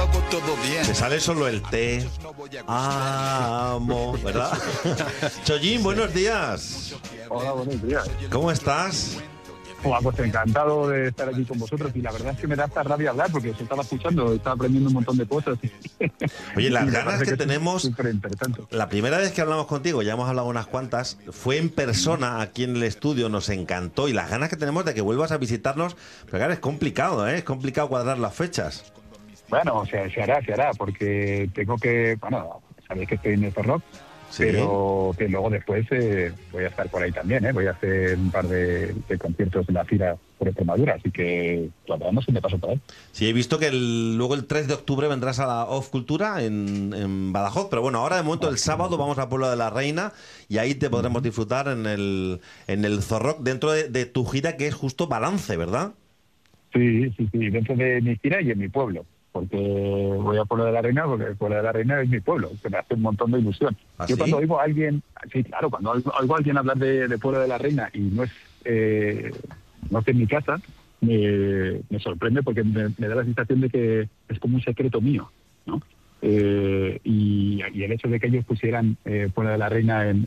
lo hago todo bien. Te sale solo el te amo, ¿verdad? Chollín, buenos días. Hola, buenos días. ¿Cómo estás? Pues encantado de estar aquí con vosotros y la verdad es que me da hasta rabia hablar porque os estaba escuchando, estaba aprendiendo un montón de cosas. Oye, las ganas que tenemos, superinteresante. la primera vez que hablamos contigo, ya hemos hablado unas cuantas, fue en persona aquí en el estudio, nos encantó y las ganas que tenemos de que vuelvas a visitarnos, pero claro, es complicado, es complicado cuadrar las fechas. Bueno, o sea, se hará porque tengo que, bueno, sabéis que estoy en el rock. Sí. Pero que luego después voy a estar por ahí también, voy a hacer un par de conciertos en la gira por Extremadura, así que lo veremos si me paso por ahí. Sí, he visto que luego el 3 de octubre vendrás a la Off Cultura en Badajoz, pero bueno, ahora de momento el sábado vamos a Puebla de la Reina y ahí te podremos disfrutar en el Zorrock dentro de tu gira que es justo Balance, ¿verdad? Sí, dentro de mi gira y en mi pueblo. Porque voy a Puebla de la Reina, porque Puebla de la Reina es mi pueblo, que me hace un montón de ilusión. ¿Ah, yo sí? Cuando oigo a alguien, sí, claro, cuando oigo a alguien hablar de Puebla de la Reina y no es en mi casa, me sorprende porque me da la sensación de que es como un secreto mío, ¿no? Y el hecho de que ellos pusieran Puebla de la Reina en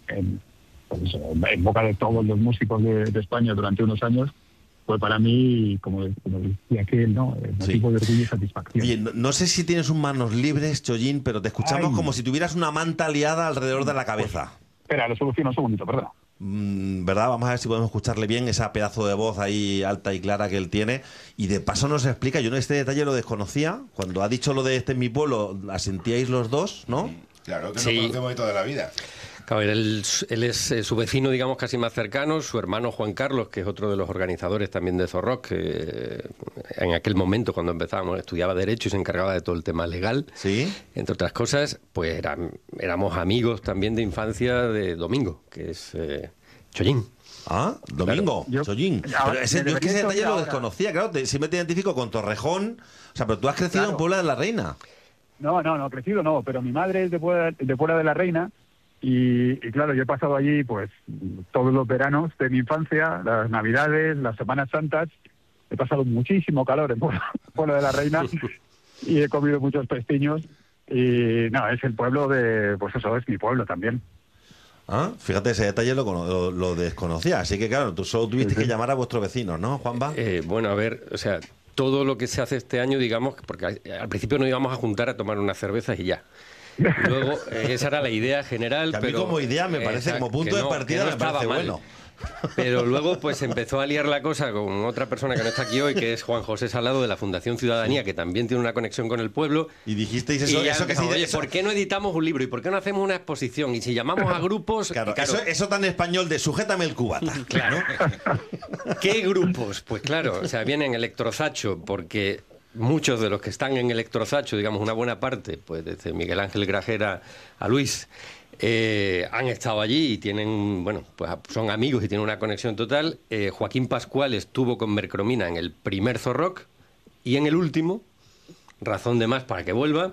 boca de todos los músicos de España durante unos años, pues para mí, como decía aquel, ¿no? Motivo de orgullo y satisfacción. Oye, no sé si tienes un manos libres, Chollín, pero te escuchamos como si tuvieras una manta liada alrededor de la cabeza. Espera, lo soluciono un segundito, perdón. ¿Verdad? Vamos a ver si podemos escucharle bien esa pedazo de voz ahí alta y clara que él tiene. Y de paso nos explica, yo este detalle lo desconocía. Cuando ha dicho lo de este en mi pueblo, asentíais los dos, ¿no? Claro, que nos conocemos de toda la vida. Claro, él es su vecino, digamos, casi más cercano, su hermano Juan Carlos, que es otro de los organizadores también de Zorrock, que en aquel momento, cuando empezábamos, estudiaba Derecho y se encargaba de todo el tema legal. Sí. Entre otras cosas, pues éramos amigos también de infancia de Domingo, que es Chollín. Ah, Domingo, claro. Chollín. Pero yo es que ese detalle lo desconocía, claro, siempre te identifico con Torrejón, o sea, pero tú has crecido en Puebla de la Reina. No, crecido no, pero mi madre es de Puebla de la Reina. Y claro, yo he pasado allí pues todos los veranos de mi infancia, las Navidades, las Semanas Santas. He pasado muchísimo calor en Puebla de la Reina y he comido muchos pestiños. Y no, es el pueblo pues eso, es mi pueblo también. Ah, fíjate, ese detalle lo desconocía. Así que claro, tú solo tuviste que llamar a vuestros vecinos, ¿no, Juanba? Bueno, a ver, o sea, todo lo que se hace este año, digamos, porque al principio nos íbamos a juntar a tomar unas cervezas y ya. Luego, esa era la idea general. Que a mí pero como idea me parece, como punto de partida, me parece bueno. Pero luego pues empezó a liar la cosa con otra persona que no está aquí hoy, que es Juan José Salado de la Fundación Ciudadanía, que también tiene una conexión con el pueblo. Y dijisteis eso que se oye, ¿por qué no editamos un libro? ¿Y por qué no hacemos una exposición? Y si llamamos a grupos... Claro, eso tan español de sujétame el cubata. Claro. ¿Qué grupos? Pues claro, o sea, vienen Electrozacho, porque... muchos de los que están en Electrozacho, digamos una buena parte, pues desde Miguel Ángel Grajera a Luis, han estado allí y tienen, bueno, pues son amigos y tienen una conexión total. Joaquín Pascual estuvo con Mercromina en el primer Zorrock y en el último, razón de más para que vuelva.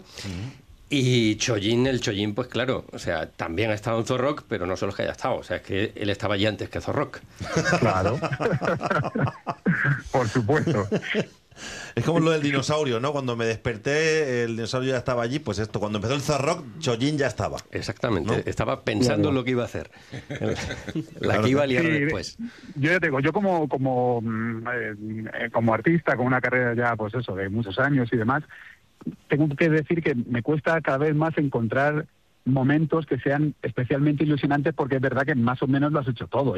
Y el Chollín, pues claro, o sea, también ha estado en Zorrock, pero no solo es que haya estado, o sea, es que él estaba allí antes que Zorrock. Claro. Por supuesto. Es como lo del dinosaurio, ¿no? Cuando me desperté, el dinosaurio ya estaba allí. Pues esto, cuando empezó el Zorrock, Chollín ya estaba. Exactamente, ¿no? Estaba pensando en lo que iba a hacer. La que iba a liar después. Yo ya te digo, yo como artista, con una carrera ya, pues eso, de muchos años y demás, tengo que decir que me cuesta cada vez más encontrar momentos que sean especialmente ilusionantes, porque es verdad que más o menos lo has hecho todo.